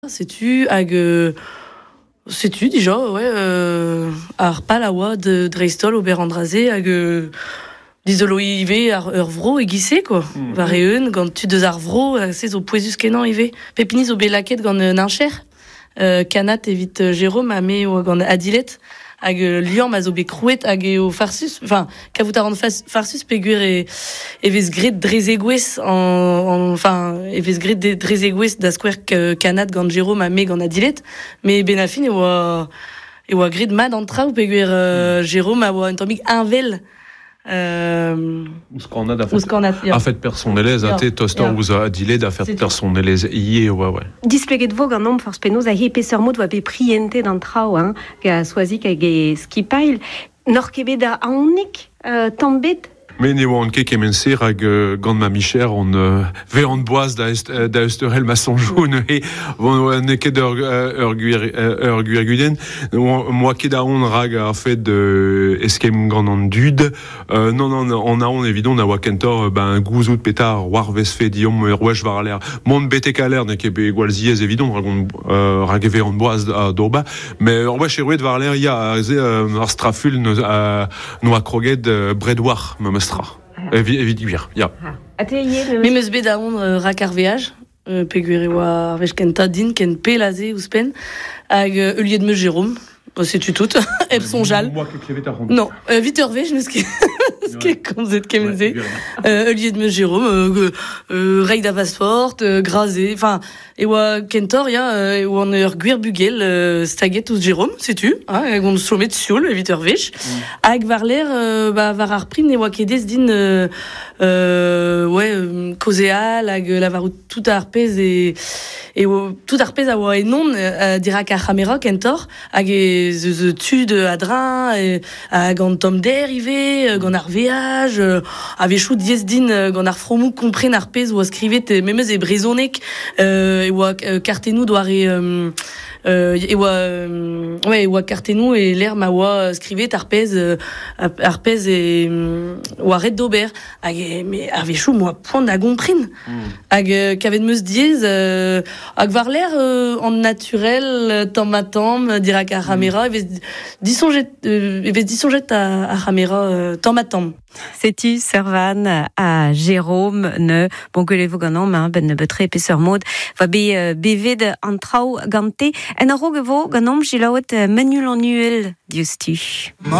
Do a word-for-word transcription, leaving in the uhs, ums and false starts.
Sais-tu, hag, euh, sais-tu déjà, ouais, euh, ar palawa de Dreistol au Berandrazé, hag, euh, dizolo ive ar ur vro e gise, quoi. Mm-hmm. Var eun, gant tu deus ar vro, c'est au poezus kenan ive. Pepiniz au belaket gant euh, nincher, euh, kanat evit euh, Jérôme, ame o gant adilet, hag euh, liam ma zo be krouet hag eo farsus, enfin, kavout a rand farsus peguer e, evez gret drezegouez, en, enfin, evez gret drezegouez da skwer kanat gant Jérôme, ame gant adilet, mais benafin e oa, e oa gret mad an traoù peguer euh, Jérôme a oa un tammig invel. Euh, Ouskanat a fait, a fait personelez a te toster ja. Ouza adiled a fait personelez ie ouais ouais. Displeget vog an om force penaos a he peseur mod oa be priente d'an trao, hein, ga soazik hag e skipail. Nor kebet a aonnik euh, tambet. Mais ne oan ket kemenser hag uh, gant ma micher on uh, ve an boaz da, est, uh, da eusterel ma son jaune e on ne ket ur, ur, ur guir guden moi ket a on rag a fait de eskem gant an dud uh, non non on a on évident na oa kentor ben gouzout petar war vez fe diom ur wech var l'air mont betek a l'air ne ket be gwalziez évident rag on uh, rag ve an boaz a dorba mais ur wech erouet var l'air ya ar straful no a no a kroget uh, bredwar ma mestra. Evit gwir, ya. Me meus bet a on uh, rak ar veaj, uh, peguer e oa ar vech kenta din, ken pelaze ouzpen, hag uh, euliet meus Jérôme, oh, sais-tu tout, eb son jal. Moi ket klevet ar rond. Non, uh, vit ur vech, meus ket... Ket komzet kemenze. Euliet meus Jérôme, euh, euh, reid a vas fort, euh, grazé, enfin, e oa kentor, ya, e oa an ur gwir bugel, euh, staget ouz Jérôme, sais-tu, hein, hag on somet sioul, evit ur vech, hag var l'air, euh, ba, var ar prim, ne oa kedez din, euh, euh, ouais, euh, kozeal, hag la var tout ar pez e, e o, tout ar pez a oa e non, euh, dirak ar camera kentor, hag e ze, ze tud adrin, e, hag an tom der ive, gant ar veaj, euh, ave chou diez din euh, gant ar fromou kompren ar pez oa skrivet e memeus e brezonek, euh, e oa euh, kartenou doare euh, euh, e oa euh, ouais, e oa kartenou e l'air ma oa skrivet ar pez euh, ar pez e euh, oa red d'ober hag e, me ave chou moa poan da gomprin mm. hag euh, kavet meus diez euh, hag var l'air euh, en naturel tamm ma tamm dirak ar ramera mm. evez disonjet euh, evez disonjet a, a ramera euh, tamm ma tamm. Sais-tu, Servan à Jérôme, ne, bon que les voganons, mais ben ne betre peseur mod, va be bevet an trao gante, en a rogevo ganom gilaot menul annuel, dius tu.